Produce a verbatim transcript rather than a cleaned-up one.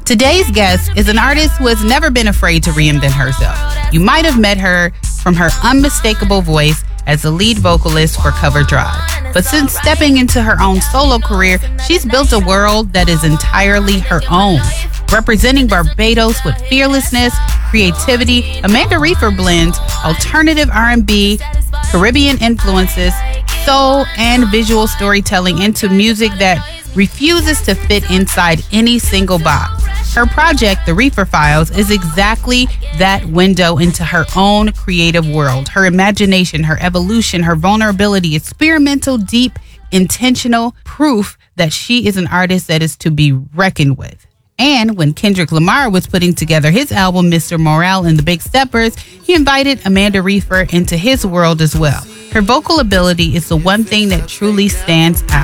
Today's guest is an artist who has never been afraid to reinvent herself. You might have met her from her unmistakable voice as the lead vocalist for Cover Drive. But since stepping into her own solo career, she's built a world that is entirely her own. Representing Barbados with fearlessness, creativity, Amanda Reifer blends alternative R and B, Caribbean influences, soul, and visual storytelling into music that refuses to fit inside any single box. Her project, The Reifer Files, is exactly that window into her own creative world. Her imagination, her evolution, her vulnerability, experimental, deep, intentional proof that she is an artist that is to be reckoned with. And when Kendrick Lamar was putting together his album, Mister Morale and the Big Steppers, he invited Amanda Reifer into his world as well. Her vocal ability is the one thing that truly stands out.